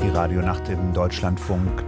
Die Radionacht im Deutschlandfunk,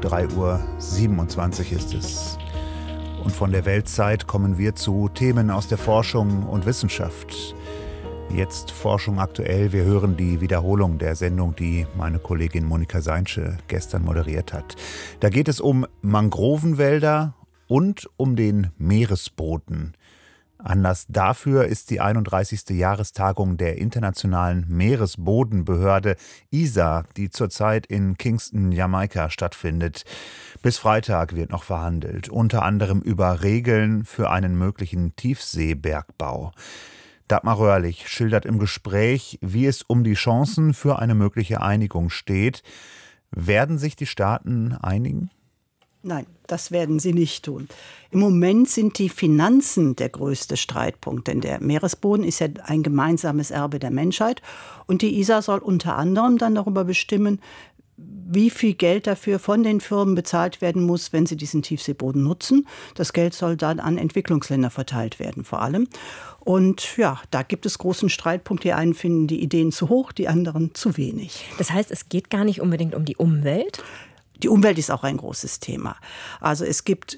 3:27 Uhr ist es. Und von der Weltzeit kommen wir zu Themen aus der Forschung und Wissenschaft. Jetzt Forschung aktuell. Wir hören die Wiederholung der Sendung, die meine Kollegin Monika Seinsche gestern moderiert hat. Da geht es um Mangrovenwälder und um den Meeresboden. Anlass dafür ist die 31. Jahrestagung der Internationalen Meeresbodenbehörde ISA, die zurzeit in Kingston, Jamaika stattfindet. Bis Freitag wird noch verhandelt, unter anderem über Regeln für einen möglichen Tiefseebergbau. Dagmar Röhrlich schildert im Gespräch, wie es um die Chancen für eine mögliche Einigung steht. Werden sich die Staaten einigen? Nein, das werden sie nicht tun. Im Moment sind die Finanzen der größte Streitpunkt, denn der Meeresboden ist ja ein gemeinsames Erbe der Menschheit und die ISA soll unter anderem dann darüber bestimmen, wie viel Geld dafür von den Firmen bezahlt werden muss, wenn sie diesen Tiefseeboden nutzen. Das Geld soll dann an Entwicklungsländer verteilt werden vor allem. Und ja, da gibt es großen Streitpunkt. Die einen finden die Ideen zu hoch, die anderen zu wenig. Das heißt, es geht gar nicht unbedingt um die Umwelt? Die Umwelt ist auch ein großes Thema. Also es geht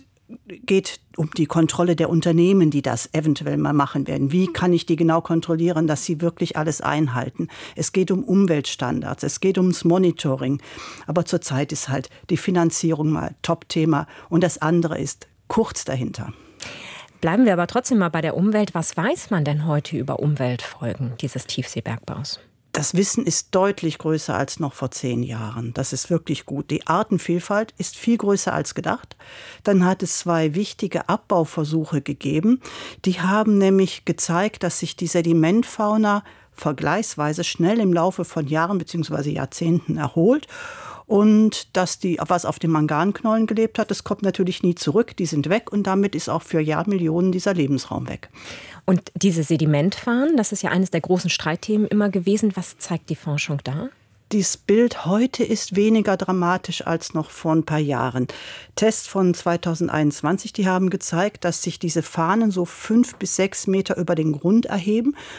um die Kontrolle der Unternehmen, die das eventuell mal machen werden. Wie kann ich die genau kontrollieren, dass sie wirklich alles einhalten? Es geht um Umweltstandards, es geht ums Monitoring. Aber zurzeit ist halt die Finanzierung mal Top-Thema und das andere ist kurz dahinter. Bleiben wir aber trotzdem mal bei der Umwelt. Was weiß man denn heute über Umweltfolgen dieses Tiefseebergbaus? Das Wissen ist deutlich größer als noch vor 10 Jahren. Das ist wirklich gut. Die Artenvielfalt ist viel größer als gedacht. Dann hat es 2 wichtige Abbauversuche gegeben. Die haben nämlich gezeigt, dass sich die Sedimentfauna vergleichsweise schnell im Laufe von Jahren bzw. Jahrzehnten erholt. Und dass was auf den Manganknollen gelebt hat, das kommt natürlich nie zurück. Die sind weg und damit ist auch für Jahrmillionen dieser Lebensraum weg. Und diese Sedimentfahnen, das ist ja eines der großen Streitthemen immer gewesen. Was zeigt die Forschung da? Dieses Bild heute ist weniger dramatisch als noch vor ein paar Jahren. Tests von 2021, die haben gezeigt, dass sich diese Fahnen so 5 bis 6 Meter über den Grund erheben.